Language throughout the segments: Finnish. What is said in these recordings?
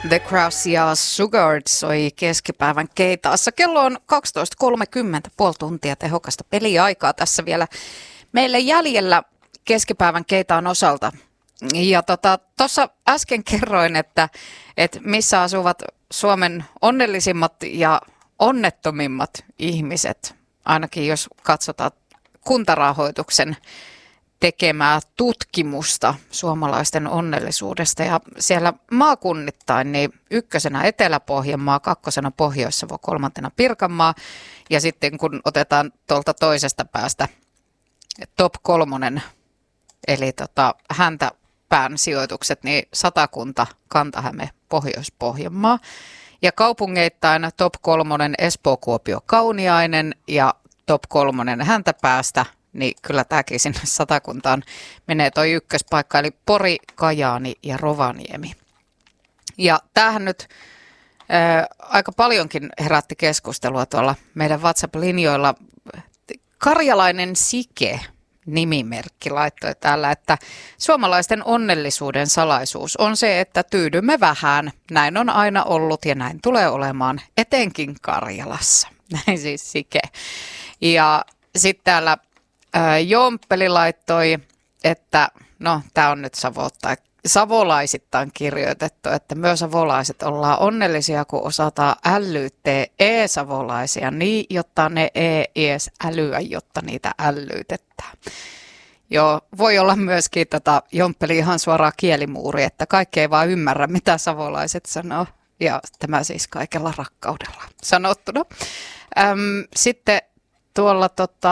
The Crush ja Sugar soi keskipäivän keitaassa. Kello on 12.30, puoli tuntia tehokasta peliaikaa tässä vielä meille jäljellä keskipäivän keitaan osalta. Ja tuossa äsken kerroin, että missä asuvat Suomen onnellisimmat ja onnettomimmat ihmiset, ainakin jos katsotaan Kuntarahoituksen tekemää tutkimusta suomalaisten onnellisuudesta. Ja siellä maakunnittain niin ykkösenä Etelä-Pohjanmaa, kakkosena Pohjois-Savo, kolmantena Pirkanmaa. Ja sitten kun otetaan tuolta toisesta päästä top 3, eli häntäpään sijoitukset, niin Satakunta, Kanta-Häme, Pohjois-Pohjanmaa. Ja kaupungeittain top 3 Espoo, Kuopio, Kauniainen ja top 3 häntäpäästä. Niin kyllä tämäkin sinne Satakuntaan menee toi ykköspaikka, eli Pori, Kajaani ja Rovaniemi. Ja tämähän nyt aika paljonkin herätti keskustelua tuolla meidän WhatsApp-linjoilla. Karjalainen Sike nimimerkki laittoi täällä, että suomalaisten onnellisuuden salaisuus on se, että tyydymme vähän. Näin on aina ollut ja näin tulee olemaan, etenkin Karjalassa. Näin siis Sike. Ja sitten täällä Jomppeli laittoi, että no tämä on nyt savolaisittain kirjoitettu, että myös savolaiset ollaan onnellisia, kun osataan ällyyttää savolaisia niin, jotta ne ei edes älyä, jotta niitä ällyytetään. Joo, voi olla myöskin Jomppeli ihan suoraan kielimuuri, että kaikki ei vaan ymmärrä, mitä savolaiset sanoo. Ja tämä siis kaikella rakkaudella sanottuna. Sitten tuolla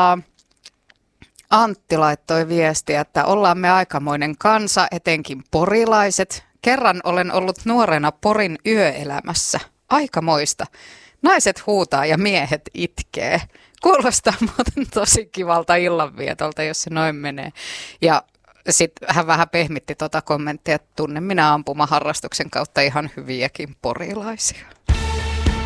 Antti laittoi viestiä, että ollaan me aikamoinen kansa, etenkin porilaiset. Kerran olen ollut nuorena Porin yöelämässä. Aikamoista. Naiset huutaa ja miehet itkee. Kuulostaa muuten tosi kivalta illanvietolta, jos se noin menee. Ja sitten hän vähän pehmitti kommenttia, että tunnen minä ampumaharrastuksen kautta ihan hyviäkin porilaisia.